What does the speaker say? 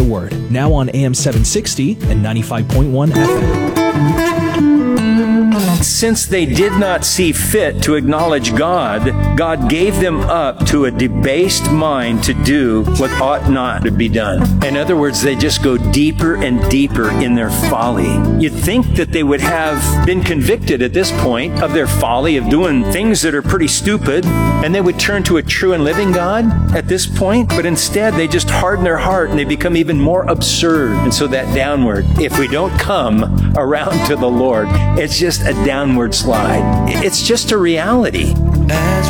Word, now on AM 760 and 95.1 FM. Since they did not see fit to acknowledge God, God gave them up to a debased mind to do what ought not to be done. In other words, they just go deeper and deeper in their folly. You'd think that they would have been convicted at this point of their folly, of doing things that are pretty stupid, and they would turn to a true and living God at this point, but instead they just harden their heart and they become even more absurd. And so that downward, if we don't come around to the Lord, it's just a downward slide. It's just a reality.